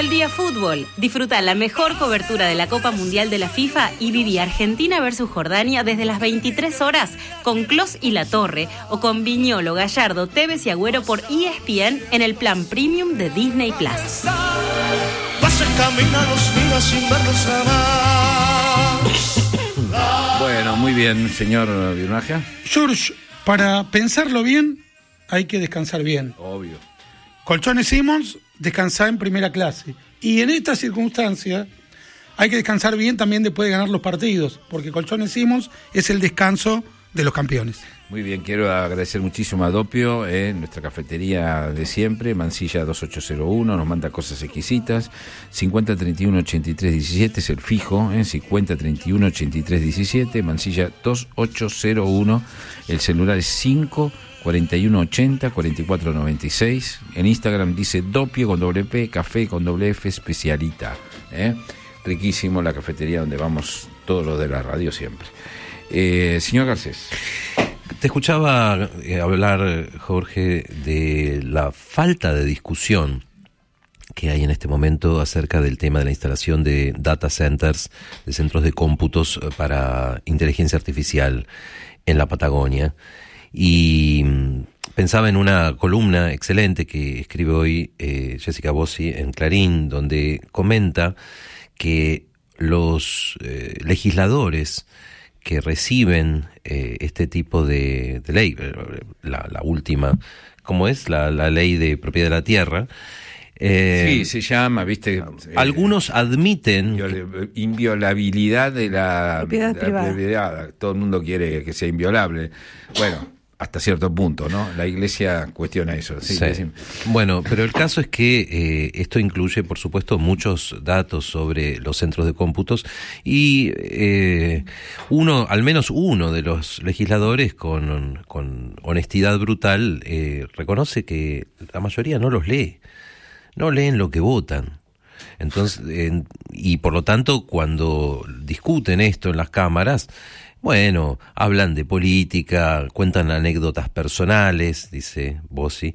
el día fútbol. Disfruta la mejor cobertura de la Copa Mundial de la FIFA y viví Argentina versus Jordania desde las 23 horas con Clos y La Torre o con Viñolo, Gallardo, Tevez y Agüero por ESPN en el plan premium de Disney Plus. Bueno, muy bien, señor Birnagia. George, para pensarlo bien, hay que descansar bien. Obvio. Colchones Simmons, descansar en primera clase. Y en esta circunstancia, hay que descansar bien también después de ganar los partidos, porque Colchones Simmons es el descanso de los campeones. Muy bien, quiero agradecer muchísimo a Doppio, nuestra cafetería de siempre, Mansilla 2801, nos manda cosas exquisitas. 5031-8317 es el fijo, 5031-8317, Mansilla 2801, el celular es 54180-4496, en Instagram dice Doppio con doble P, café con doble F, especialita. Riquísimo la cafetería donde vamos todos los de la radio siempre. Señor Garcés. Te escuchaba hablar, Jorge, de la falta de discusión que hay en este momento acerca del tema de la instalación de data centers, de centros de cómputos para inteligencia artificial en la Patagonia. Y pensaba en una columna excelente que escribe hoy Jessica Bossi en Clarín, donde comenta que los legisladores que reciben este tipo de ley, la última, ¿cómo es? La ley de propiedad de la tierra. Sí, se llama, ¿viste? Algunos admiten inviolabilidad de la propiedad privada. Todo el mundo quiere que sea inviolable. Bueno, hasta cierto punto, ¿no? La Iglesia cuestiona eso. Sí. Bueno, pero el caso es que esto incluye, por supuesto, muchos datos sobre los centros de cómputos y al menos uno de los legisladores con honestidad brutal reconoce que la mayoría no los lee, no leen lo que votan. Entonces, y por lo tanto, cuando discuten esto en las cámaras, bueno, hablan de política, cuentan anécdotas personales, dice Bossi,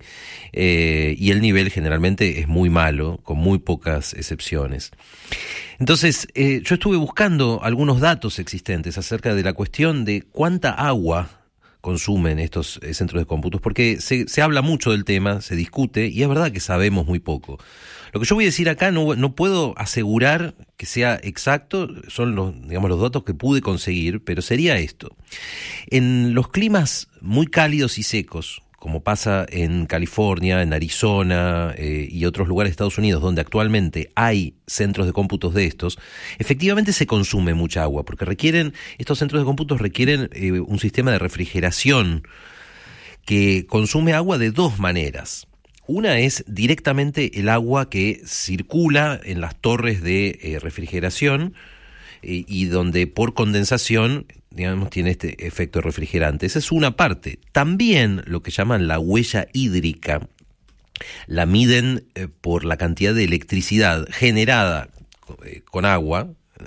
y el nivel generalmente es muy malo, con muy pocas excepciones. Entonces, yo estuve buscando algunos datos existentes acerca de la cuestión de cuánta agua consumen estos centros de cómputos, porque se habla mucho del tema, se discute, y es verdad que sabemos muy poco. Lo que yo voy a decir acá no puedo asegurar que sea exacto, son los datos que pude conseguir, pero sería esto. En los climas muy cálidos y secos, como pasa en California, en Arizona y otros lugares de Estados Unidos donde actualmente hay centros de cómputos de estos, efectivamente se consume mucha agua, porque estos centros de cómputos requieren un sistema de refrigeración que consume agua de dos maneras. Una es directamente el agua que circula en las torres de refrigeración y donde por condensación, tiene este efecto refrigerante. Esa es una parte. También lo que llaman la huella hídrica la miden por la cantidad de electricidad generada con agua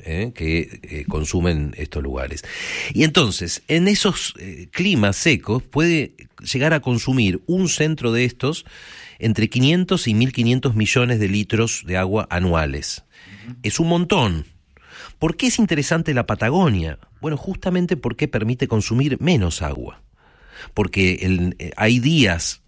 que consumen estos lugares. Y entonces, en esos climas secos puede llegar a consumir un centro de estos entre 500 y 1.500 millones de litros de agua anuales. Es un montón. ¿Por qué es interesante la Patagonia? Bueno, justamente porque permite consumir menos agua. Porque hay días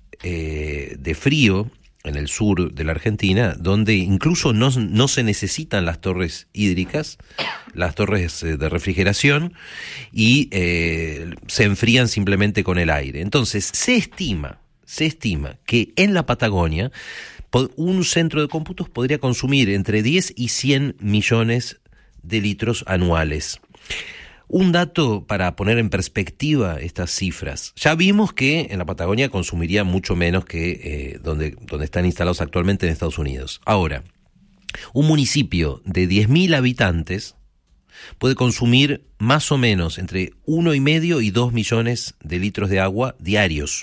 de frío en el sur de la Argentina donde incluso no se necesitan las torres hídricas, las torres de refrigeración, y se enfrían simplemente con el aire. Entonces, se estima que en la Patagonia un centro de cómputos podría consumir entre 10 y 100 millones de litros anuales. Un dato para poner en perspectiva estas cifras. Ya vimos que en la Patagonia consumiría mucho menos que donde están instalados actualmente en Estados Unidos. Ahora, un municipio de 10.000 habitantes puede consumir más o menos entre 1,5 y 2 millones de litros de agua diarios.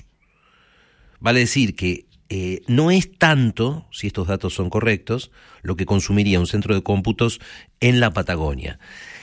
Vale decir que no es tanto, si estos datos son correctos, lo que consumiría un centro de cómputos en la Patagonia.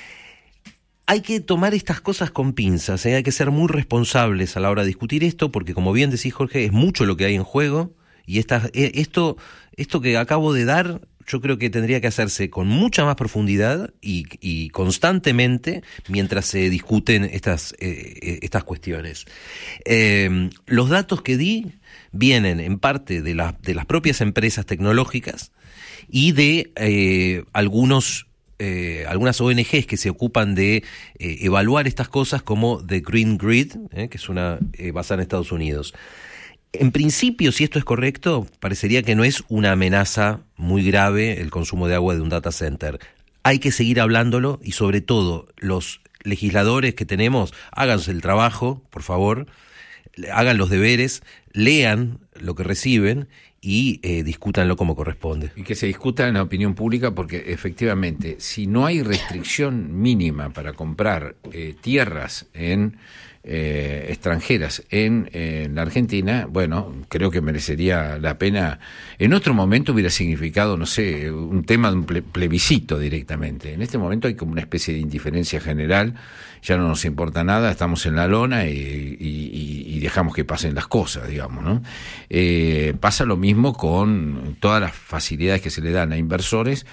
Hay que tomar estas cosas con pinzas, hay que ser muy responsables a la hora de discutir esto, porque como bien decís, Jorge, es mucho lo que hay en juego, y esto que acabo de dar yo creo que tendría que hacerse con mucha más profundidad y constantemente mientras se discuten estas cuestiones. Los datos que di vienen en parte de las propias empresas tecnológicas y de algunas ONGs que se ocupan de evaluar estas cosas, como The Green Grid, que es una basada en Estados Unidos. En principio, si esto es correcto, parecería que no es una amenaza muy grave el consumo de agua de un data center. Hay que seguir hablándolo y, sobre todo, los legisladores que tenemos, háganse el trabajo, por favor, hagan los deberes, lean lo que reciben y discútanlo como corresponde. Y que se discuta en la opinión pública, porque efectivamente, si no hay restricción mínima para comprar tierras extranjeras en la Argentina, bueno, creo que merecería la pena. En otro momento hubiera significado, no sé, un tema de un plebiscito directamente. En este momento hay como una especie de indiferencia general, ya no nos importa nada, estamos en la lona y dejamos que pasen las cosas, digamos, ¿no? Pasa lo mismo con todas las facilidades que se le dan a inversores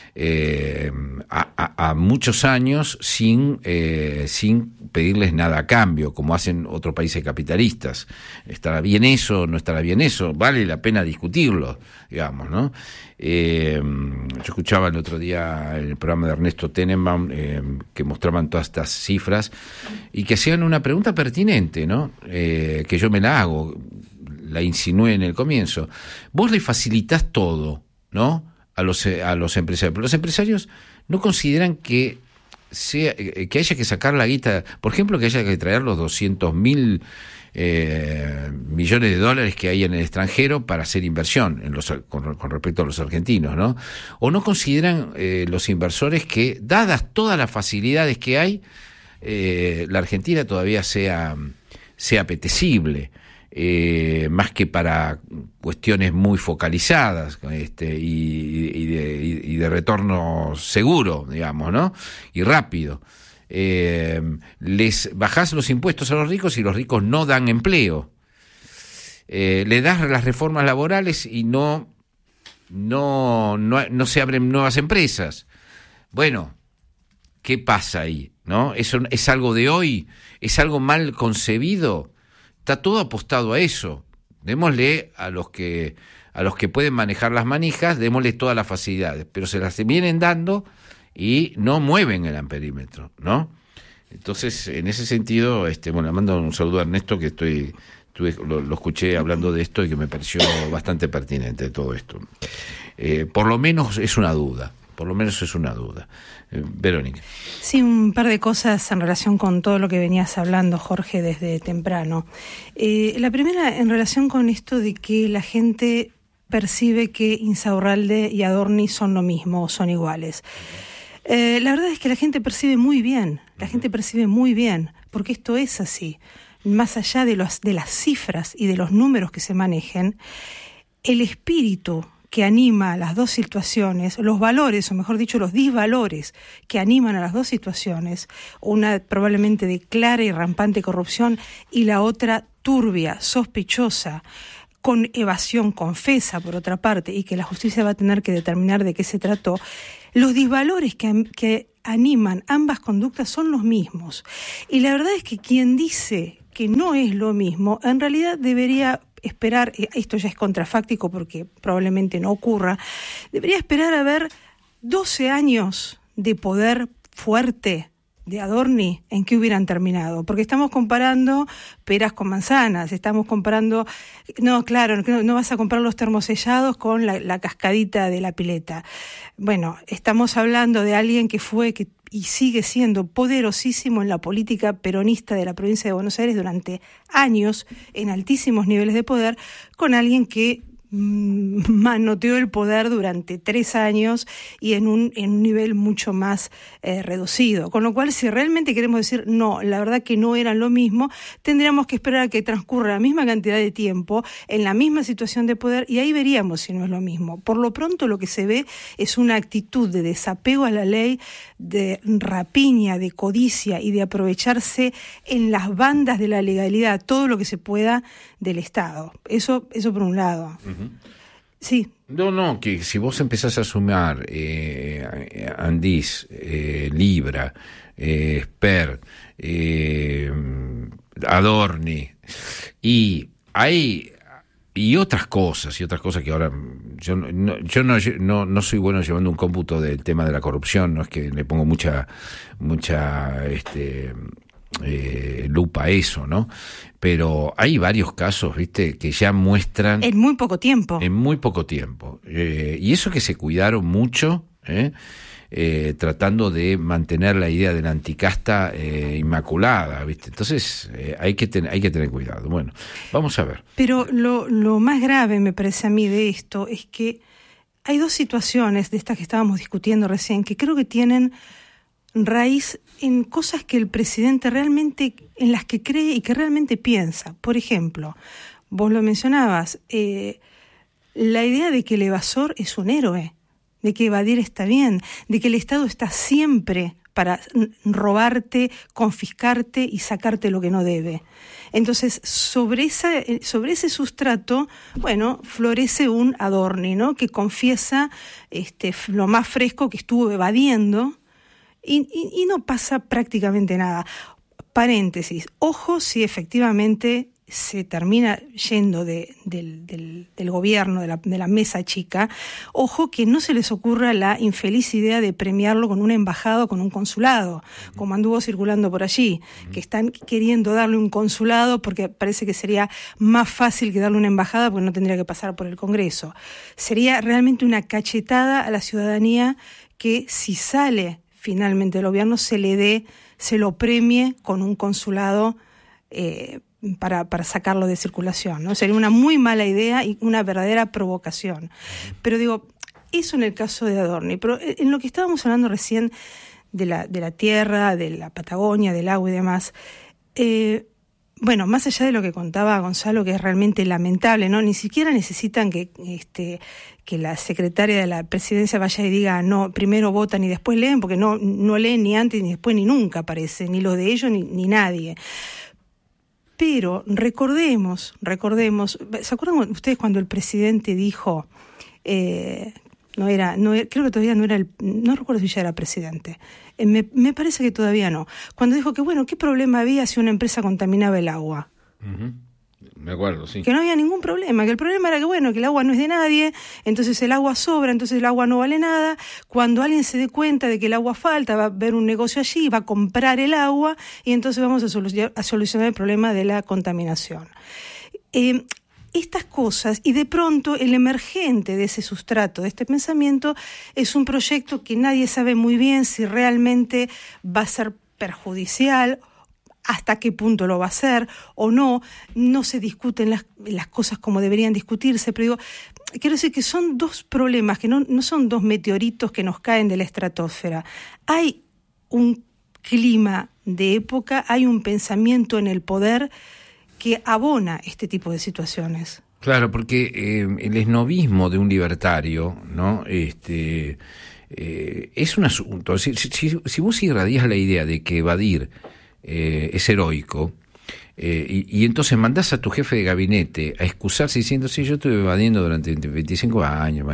a muchos años sin pedirles nada a cambio, como hacen otros países capitalistas. ¿Estará bien eso? ¿No estará bien eso? Vale la pena discutirlo, digamos, ¿no? Yo escuchaba el otro día en el programa de Ernesto Tenenbaum que mostraban todas estas cifras y que hacían una pregunta pertinente, ¿no? Que yo me la hago, la insinué en el comienzo. Vos le facilitás todo, ¿no?, a los empresarios. Pero los empresarios no consideran que haya que sacar la guita, por ejemplo, que haya que traer los 200.000 millones de dólares que hay en el extranjero para hacer inversión con respecto a los argentinos, ¿no? O no consideran los inversores que, dadas todas las facilidades que hay, la Argentina todavía sea apetecible. Más que para cuestiones muy focalizadas y de retorno seguro, digamos, ¿no? Y rápido. Les bajás los impuestos a los ricos y los ricos no dan empleo. Le das las reformas laborales y no se abren nuevas empresas. Bueno, ¿qué pasa ahí? ¿No? ¿Eso es algo de hoy? ¿Es algo mal concebido? Está todo apostado a eso. Démosle a los que pueden manejar las manijas, démosle todas las facilidades, pero se las vienen dando y no mueven el amperímetro, ¿no? Entonces, en ese sentido, le mando un saludo a Ernesto, que lo escuché hablando de esto y que me pareció bastante pertinente todo esto. Por lo menos es una duda. Verónica. Sí, un par de cosas en relación con todo lo que venías hablando, Jorge, desde temprano. La primera, en relación con esto de que la gente percibe que Insaurralde y Adorni son lo mismo, son iguales. La verdad es que la gente percibe muy bien, porque esto es así. Más allá de las cifras y de los números que se manejen, el espíritu que anima a las dos situaciones, los valores, o mejor dicho, los disvalores que animan a las dos situaciones, una probablemente de clara y rampante corrupción y la otra turbia, sospechosa, con evasión confesa, por otra parte, y que la justicia va a tener que determinar de qué se trató, los disvalores que animan ambas conductas son los mismos. Y la verdad es que quien dice que no es lo mismo, en realidad debería esperar, esto ya es contrafáctico porque probablemente no ocurra, debería esperar a ver 12 años de poder fuerte de Adorni, ¿en qué hubieran terminado? Porque estamos comparando peras con manzanas, estamos comparando, no vas a comparar los termosellados con la cascadita de la pileta. Bueno, estamos hablando de alguien que fue y sigue siendo poderosísimo en la política peronista de la provincia de Buenos Aires durante años, en altísimos niveles de poder, con alguien que manoteó el poder durante 3 años y en un nivel mucho más reducido. Con lo cual, si realmente queremos decir, no, la verdad que no eran lo mismo, tendríamos que esperar a que transcurra la misma cantidad de tiempo en la misma situación de poder y ahí veríamos si no es lo mismo. Por lo pronto, lo que se ve es una actitud de desapego a la ley, de rapiña, de codicia y de aprovecharse en las bandas de la legalidad todo lo que se pueda del Estado. Eso por un lado. Uh-huh. Sí. No, que si vos empezás a sumar Andis, Libra, Sper, Adorni, y otras cosas que ahora yo no soy bueno llevando un cómputo del tema de la corrupción, no es que le pongo mucha lupa a eso, ¿no? Pero hay varios casos, ¿viste?, que ya muestran en muy poco tiempo. Y eso que se cuidaron mucho, tratando de mantener la idea de la anticasta inmaculada, ¿viste? Entonces hay que tener cuidado. Bueno, vamos a ver. Pero lo más grave, me parece a mí, de esto es que hay dos situaciones de estas que estábamos discutiendo recién que creo que tienen raíz en cosas que el presidente realmente, en las que cree y que realmente piensa. Por ejemplo, vos lo mencionabas, la idea de que el evasor es un héroe, de que evadir está bien, de que el Estado está siempre para robarte, confiscarte y sacarte lo que no debe. Entonces, sobre ese sustrato, bueno, florece un Adorni, ¿no?, que confiesa lo más fresco que estuvo evadiendo y no pasa prácticamente nada. Paréntesis, ojo si efectivamente se termina yendo del gobierno, de la mesa chica, ojo que no se les ocurra la infeliz idea de premiarlo con una embajada o con un consulado, como anduvo circulando por allí, que están queriendo darle un consulado porque parece que sería más fácil que darle una embajada porque no tendría que pasar por el Congreso. Sería realmente una cachetada a la ciudadanía que si sale finalmente del gobierno se lo premie con un consulado para sacarlo de circulación, ¿no? Sería una muy mala idea y una verdadera provocación. Pero digo, eso en el caso de Adorni, pero en lo que estábamos hablando recién de la tierra, de la Patagonia, del agua y demás, bueno, más allá de lo que contaba Gonzalo, que es realmente lamentable, ¿no? Ni siquiera necesitan que la secretaria de la presidencia vaya y diga, no, primero votan y después leen, porque no leen ni antes, ni después, ni nunca parece, ni los de ellos, ni nadie. Pero recordemos, ¿se acuerdan ustedes cuando el presidente dijo, creo que todavía no era no recuerdo si ya era presidente, me parece que todavía no, cuando dijo que bueno, ¿qué problema había si una empresa contaminaba el agua? Uh-huh. Me acuerdo, sí. Que no había ningún problema, que el problema era que bueno, que el agua no es de nadie, entonces el agua sobra, entonces el agua no vale nada. Cuando alguien se dé cuenta de que el agua falta, va a ver un negocio allí, va a comprar el agua y entonces vamos a solucionar el problema de la contaminación. Estas cosas, y de pronto el emergente de ese sustrato, de este pensamiento, es un proyecto que nadie sabe muy bien si realmente va a ser perjudicial, hasta qué punto lo va a hacer o no se discuten las cosas como deberían discutirse, pero digo, quiero decir que son dos problemas, que no son dos meteoritos que nos caen de la estratosfera. Hay un clima de época, hay un pensamiento en el poder que abona este tipo de situaciones. Claro, porque el esnovismo de un libertario, ¿no? Es un asunto. Si vos irradias la idea de que evadir es heroico, y entonces mandás a tu jefe de gabinete a excusarse diciendo, sí, yo estuve evadiendo durante 25 años.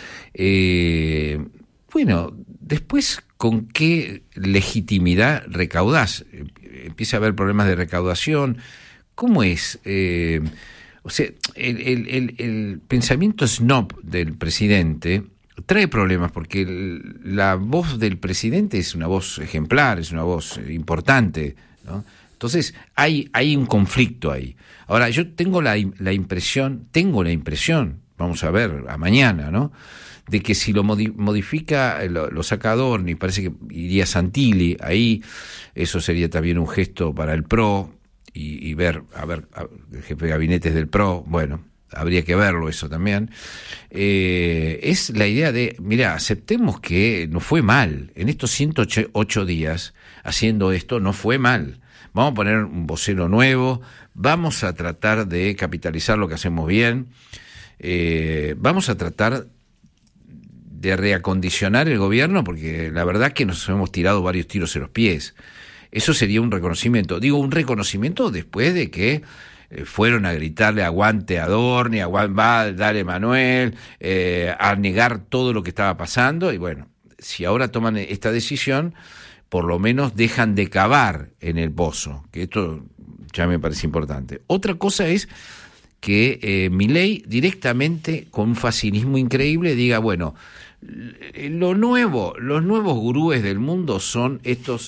Bueno, después, ¿con qué legitimidad recaudás? Empieza a haber problemas de recaudación. ¿Cómo es? O sea, el pensamiento snob del presidente trae problemas porque la voz del presidente es una voz ejemplar, es una voz importante, ¿no? Entonces hay un conflicto ahí. Ahora, yo tengo la impresión, vamos a ver a mañana, ¿no?, de que si lo modifica, lo saca Adorni, parece que iría Santilli, ahí eso sería también un gesto para el PRO, y ver, el jefe de gabinete es del PRO, bueno, habría que verlo eso también. Es la idea de, mira, aceptemos que no fue mal, en estos 108 días haciendo esto no fue mal, vamos a poner un vocero nuevo, vamos a tratar de capitalizar lo que hacemos bien, vamos a tratar de reacondicionar el gobierno, porque la verdad que nos hemos tirado varios tiros en los pies. Eso sería un reconocimiento. Digo, un reconocimiento después de que fueron a gritarle aguante a Adorni, va, dale Manuel, a negar todo lo que estaba pasando, y bueno, si ahora toman esta decisión, por lo menos dejan de cavar en el pozo, que esto ya me parece importante. Otra cosa es que Milei directamente, con un facilismo increíble, diga, bueno, los nuevos gurúes del mundo son estos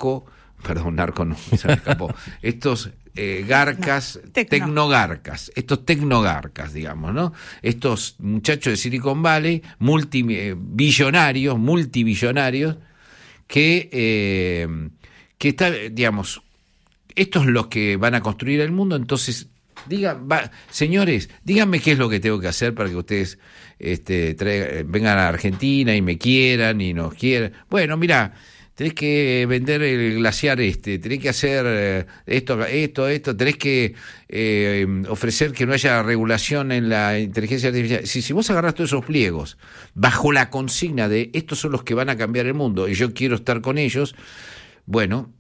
estos garcas, tecnogarcas, digamos, ¿no? Estos muchachos de Silicon Valley, multibillonarios, que está, digamos, estos los que van a construir el mundo. Entonces, señores, díganme qué es lo que tengo que hacer para que ustedes vengan a Argentina y me quieran y nos quieran. Bueno, mirá, tenés que vender el glaciar tenés que hacer esto, tenés que ofrecer que no haya regulación en la inteligencia artificial. Si vos agarrás todos esos pliegos bajo la consigna de estos son los que van a cambiar el mundo y yo quiero estar con ellos, bueno,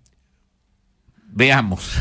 veamos,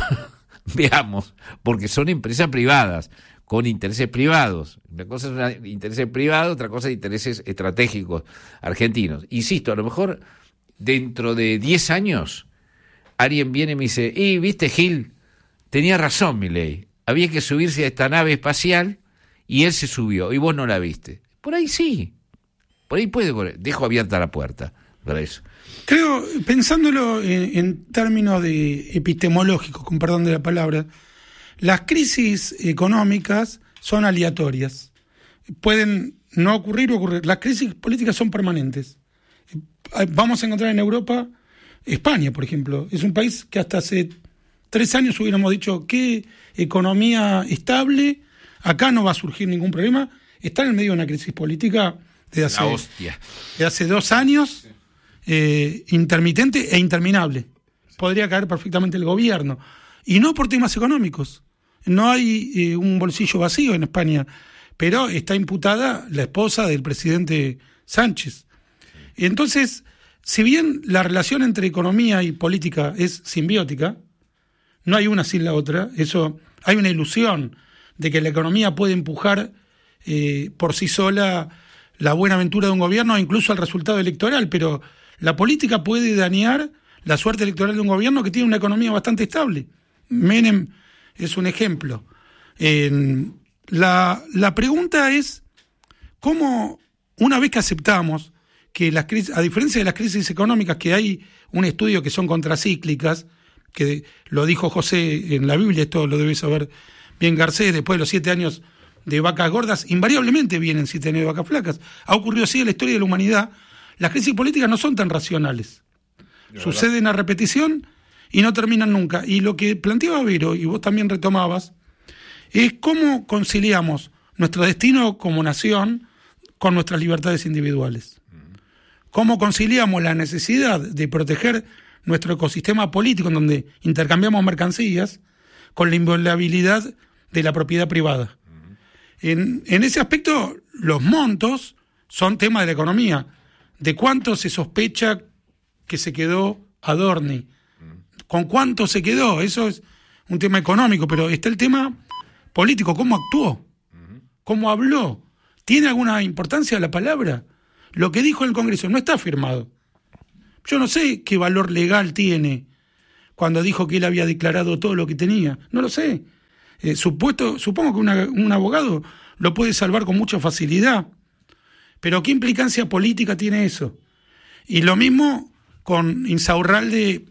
porque son empresas privadas, con intereses privados. Una cosa es intereses privados, otra cosa es intereses estratégicos argentinos. Insisto, a lo mejor dentro de 10 años alguien viene y me dice, viste Gil, tenía razón Milei, había que subirse a esta nave espacial y él se subió y vos no la viste. Por ahí sí, por ahí puede, dejo abierta la puerta para eso. Creo, pensándolo en términos de epistemológicos, con perdón de la palabra, las crisis económicas son aleatorias. Pueden no ocurrir o ocurrir. Las crisis políticas son permanentes. Vamos a encontrar en Europa, España, por ejemplo, es un país que hasta hace 3 años hubiéramos dicho qué economía estable, acá no va a surgir ningún problema. Está en el medio de una crisis política desde hace 2 años, intermitente e interminable. Podría caer perfectamente el gobierno. Y no por temas económicos. No hay un bolsillo vacío en España, pero está imputada la esposa del presidente Sánchez. Entonces, si bien la relación entre economía y política es simbiótica, no hay una sin la otra. Hay una ilusión de que la economía puede empujar por sí sola la buena aventura de un gobierno, incluso el resultado electoral, pero la política puede dañar la suerte electoral de un gobierno que tiene una economía bastante estable. Menem es un ejemplo. La pregunta es cómo, una vez que aceptamos que las crisis, a diferencia de las crisis económicas, que hay un estudio que son contracíclicas, que lo dijo José en la Biblia, esto lo debe saber bien Garcés, después de los 7 años de vacas gordas, invariablemente vienen 7 años de vacas flacas. Ha ocurrido así en la historia de la humanidad. Las crisis políticas no son tan racionales. Suceden a repetición y no terminan nunca. Y lo que planteaba Vero, y vos también retomabas, es cómo conciliamos nuestro destino como nación con nuestras libertades individuales. Cómo conciliamos la necesidad de proteger nuestro ecosistema político, en donde intercambiamos mercancías, con la inviolabilidad de la propiedad privada. En ese aspecto, los montos son tema de la economía. ¿De cuánto se sospecha que se quedó Adorni? ¿Con cuánto se quedó? Eso es un tema económico, pero está el tema político. ¿Cómo actuó? ¿Cómo habló? ¿Tiene alguna importancia la palabra? Lo que dijo en el Congreso no está firmado. Yo no sé qué valor legal tiene cuando dijo que él había declarado todo lo que tenía. No lo sé. Supongo que un abogado lo puede salvar con mucha facilidad. Pero ¿qué implicancia política tiene eso? Y lo mismo con Insaurralde,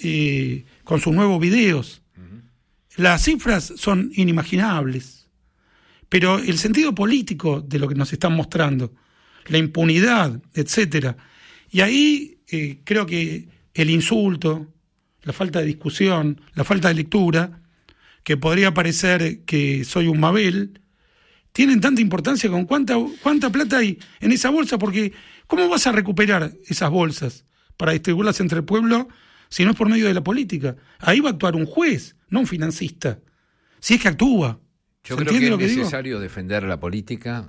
con sus nuevos videos. Las cifras son inimaginables, pero el sentido político de lo que nos están mostrando, la impunidad, etcétera. Y ahí creo que el insulto, la falta de discusión, la falta de lectura, que podría parecer que soy un Mabel, tienen tanta importancia con cuánta plata hay en esa bolsa, porque ¿cómo vas a recuperar esas bolsas para distribuirlas entre el pueblo si no es por medio de la política? Ahí va a actuar un juez, no un financista, si es que actúa. Yo creo que es necesario defender la política,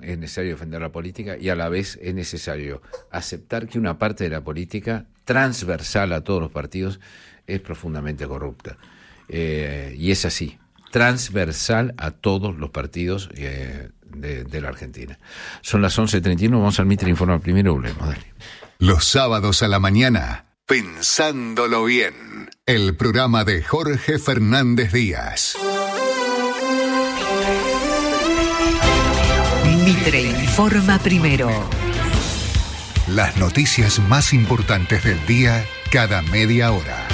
y a la vez es necesario aceptar que una parte de la política, transversal a todos los partidos, es profundamente corrupta. Y es así. transversal a todos los partidos de la Argentina. Son las 11:31, vamos al Mitre Informa primero, volvemos, dale. Los sábados a la mañana, Pensándolo Bien, el programa de Jorge Fernández Díaz. Mitre Informa primero. Las noticias más importantes del día cada media hora.